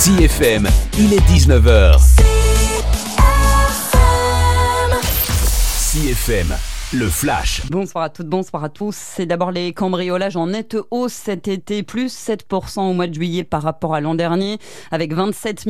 CFM, il est 19h. CFM, le flash. Bonsoir à toutes, bonsoir à tous. C'est d'abord les cambriolages en nette hausse cet été, plus 7% au mois de juillet par rapport à l'an dernier, avec 27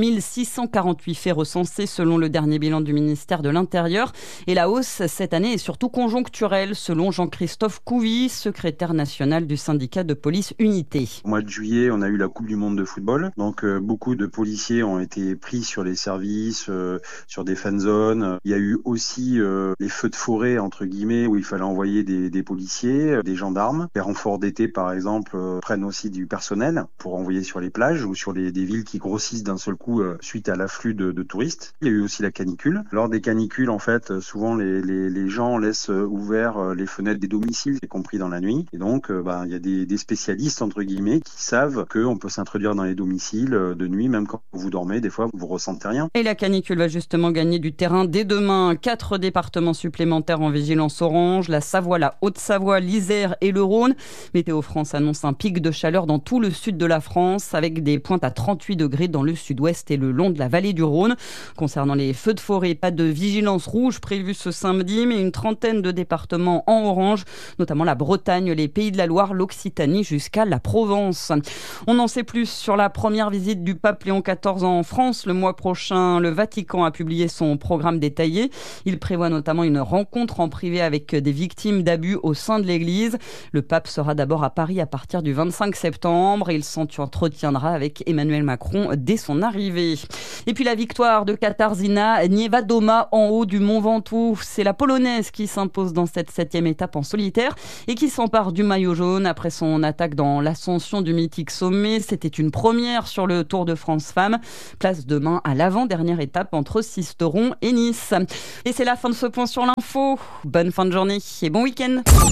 648 faits recensés selon le dernier bilan du ministère de l'Intérieur. Et la hausse cette année est surtout conjoncturelle, selon Jean-Christophe Couvi, secrétaire national du syndicat de police Unité. Au mois de juillet, on a eu la Coupe du Monde de football. Donc beaucoup de policiers ont été pris sur les services, sur des fan zones. Il y a eu aussi les feux de forêt, entre guillemets, où il fallait envoyer des policiers, des gendarmes. Les renforts d'été, par exemple, prennent aussi du personnel pour envoyer sur les plages ou sur des villes qui grossissent d'un seul coup suite à l'afflux de touristes. Il y a eu aussi la canicule. Lors des canicules, en fait, souvent les gens laissent ouverts les fenêtres des domiciles, y compris dans la nuit. Et donc, il y a des spécialistes, entre guillemets, qui savent qu'on peut s'introduire dans les domiciles de nuit, même quand vous dormez. Des fois, vous ressentez rien. Et la canicule va justement gagner du terrain dès demain. 4 départements supplémentaires en vigilance orange, la Savoie, la Haute-Savoie, l'Isère et le Rhône. Météo France annonce un pic de chaleur dans tout le sud de la France, avec des pointes à 38 degrés dans le sud-ouest et le long de la vallée du Rhône. Concernant les feux de forêt, pas de vigilance rouge prévue ce samedi, mais une trentaine de départements en orange, notamment la Bretagne, les Pays de la Loire, l'Occitanie jusqu'à la Provence. On en sait plus sur la première visite du pape Léon XIV en France. Le mois prochain, le Vatican a publié son programme détaillé. Il prévoit notamment une rencontre en privé avec des victimes d'abus au sein de l'Église. Le pape sera d'abord à Paris à partir du 25 septembre et il s'entretiendra avec Emmanuel Macron dès son arrivée. Et puis la victoire de Katarzyna Niewiadoma en haut du Mont Ventoux. C'est la Polonaise qui s'impose dans cette 7e étape en solitaire et qui s'empare du maillot jaune après son attaque dans l'ascension du mythique sommet. C'était une première sur le Tour de France Femmes. Place demain à l'avant-dernière étape entre Sisteron et Nice. Et c'est la fin de ce point sur l'info. Bonne fin de journée et bon week-end.